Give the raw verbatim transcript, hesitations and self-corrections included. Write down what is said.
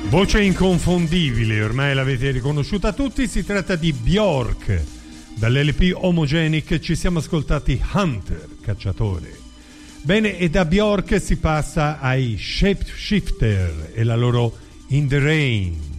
Voce inconfondibile, ormai l'avete riconosciuta tutti, si tratta di Bjork. Dall'L P Homogenic ci siamo ascoltati Hunter, cacciatore. Bene, e da Bjork si passa ai Shapeshifter e la loro In the Rain.